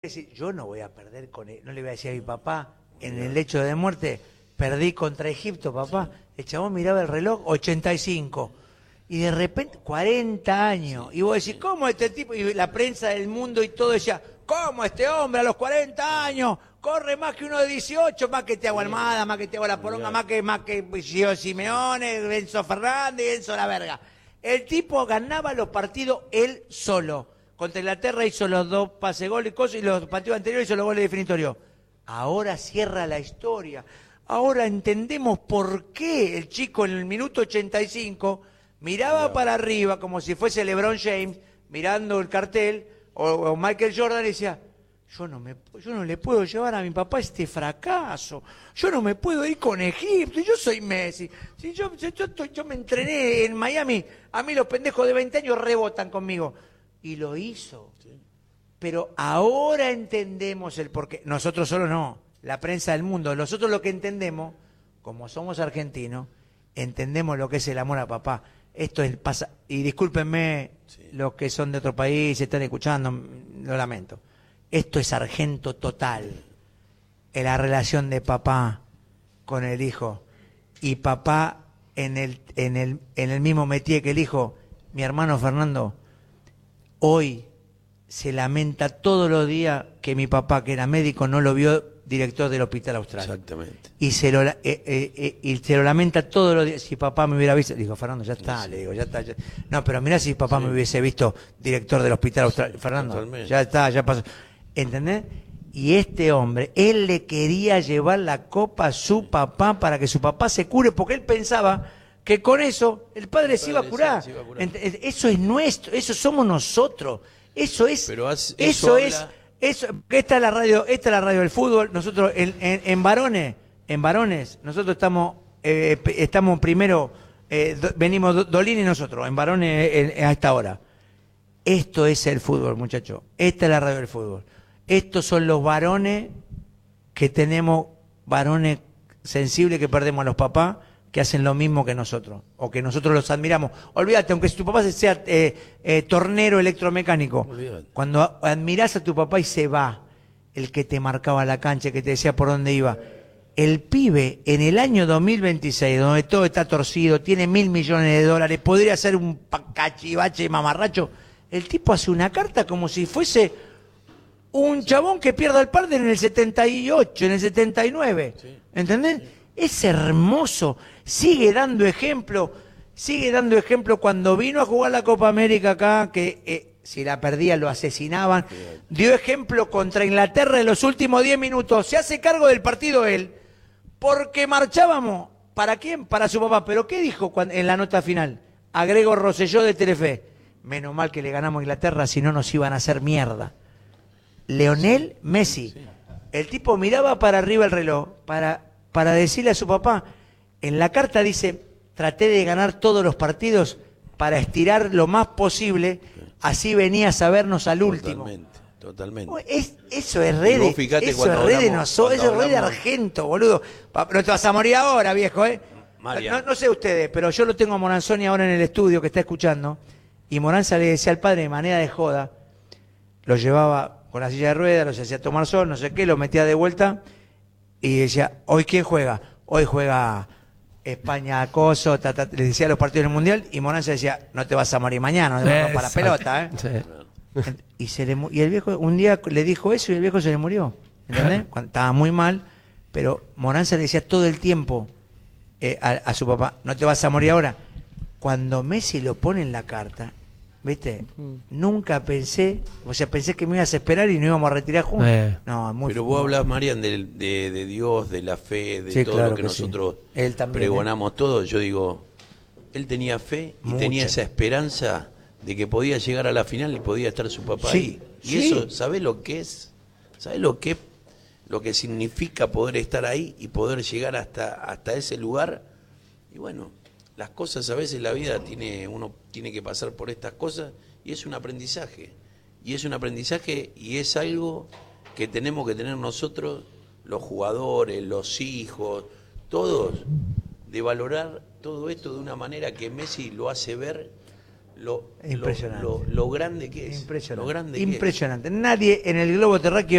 decir, yo no voy a perder con él. No le voy a decir a mi papá, en el lecho de muerte, perdí contra Egipto, papá. El chabón miraba el reloj, 85. Y de repente, 40 años. Y vos decís, ¿cómo este tipo? Y la prensa del mundo y todo decía, ¿cómo este hombre a los 40 años corre más que uno de 18? Más que Thiago Almada, más que Thiago La Poronga, más que Gio Simeone, Enzo Fernández, Enzo La Verga. El tipo ganaba los partidos él solo. Contra Inglaterra hizo los 2 pases gol y cosas, y los partidos anteriores hizo los goles definitorios. Ahora cierra la historia. Ahora entendemos por qué el chico en el minuto 85 miraba para arriba como si fuese LeBron James, mirando el cartel, o Michael Jordan, y decía, yo no le puedo llevar a mi papá este fracaso, yo no me puedo ir con Egipto, yo soy Messi, si yo me entrené en Miami, a mí los pendejos de 20 años rebotan conmigo, y lo hizo, pero ahora entendemos el porqué, nosotros solo no, la prensa del mundo, nosotros lo que entendemos, como somos argentinos, entendemos lo que es el amor a papá. Esto es y discúlpenme los que son de otro país, están escuchando, lo lamento. Esto es sargento total en la relación de papá con el hijo. Y papá en el mismo métier que el hijo, mi hermano Fernando, hoy se lamenta todos los días que mi papá, que era médico, no lo vio director del Hospital Austral. Exactamente. Y se lo lamenta todos los días. Si papá me hubiera visto, digo, Fernando, ya está, le digo, ya está. Ya. No, pero mirá si papá me hubiese visto director del Hospital Austral. Fernando, totalmente. Ya está, ya pasó. ¿Entendés? Y este hombre, él le quería llevar la copa a su papá para que su papá se cure, porque él pensaba que con eso el padre se iba a curar. Eso es nuestro, eso somos nosotros. Eso es, eso es. Esta es la radio del fútbol. Nosotros en varones, nosotros estamos primero, venimos Dolini y nosotros, en varones a esta hora. Esto es el fútbol, muchachos. Esta es la radio del fútbol. Estos son los varones que tenemos, varones sensibles que perdemos a los papás, que hacen lo mismo que nosotros, o que nosotros los admiramos. Olvídate, aunque tu papá sea tornero electromecánico, olvídate. Cuando admirás a tu papá y se va, el que te marcaba la cancha, que te decía por dónde iba, el pibe en el año 2026, donde todo está torcido, tiene $1.000 millones, podría ser un cachivache mamarracho, el tipo hace una carta como si fuese un chabón que pierda el par en el 78, en el 79, ¿entendés? Es hermoso, sigue dando ejemplo cuando vino a jugar la Copa América acá, que si la perdía lo asesinaban, dio ejemplo contra Inglaterra en los últimos 10 minutos, se hace cargo del partido él, porque marchábamos, ¿para quién? Para su papá, pero ¿qué dijo en la nota final? A Gregor Rosselló de Telefe, menos mal que le ganamos a Inglaterra, si no nos iban a hacer mierda. Leonel Messi, el tipo miraba para arriba el reloj, para decirle a su papá, en la carta dice, traté de ganar todos los partidos para estirar lo más posible, así venías a vernos al último. Totalmente. Eso es red de nosotros, eso es red de Argento, boludo. No te vas a morir ahora, viejo, ¿eh? No sé ustedes, pero yo lo tengo a Moranzoni ahora en el estudio que está escuchando, y Moranza le decía al padre de manera de joda, lo llevaba con la silla de ruedas, los hacía tomar sol, no sé qué, lo metía de vuelta, y decía, ¿hoy quién juega? Hoy juega España, Coso, le decía los partidos del Mundial, y Moranza decía, no te vas a morir mañana, no te vas a romper la pelota, ¿eh? Sí. Y el viejo un día le dijo eso y el viejo se le murió, ¿entendés? Estaba muy mal, pero Moranza le decía todo el tiempo a su papá, no te vas a morir ahora. Cuando Messi lo pone en la carta, ¿viste? Nunca pensé que me ibas a esperar y nos íbamos a retirar juntos. No, pero vos hablas, Marian, de Dios, de la fe, de todo lo que nosotros pregonamos todo. Yo digo, él tenía fe y tenía esa esperanza de que podía llegar a la final y podía estar su papá ahí. Y eso, ¿sabés lo que es? ¿Sabés lo que significa poder estar ahí y poder llegar hasta ese lugar? Y bueno, las cosas a veces, la vida uno tiene que pasar por estas cosas y es un aprendizaje. Y es algo que tenemos que tener nosotros, los jugadores, los hijos, todos, de valorar todo esto de una manera que Messi lo hace ver lo grande que es. Impresionante. Nadie en el globo terráqueo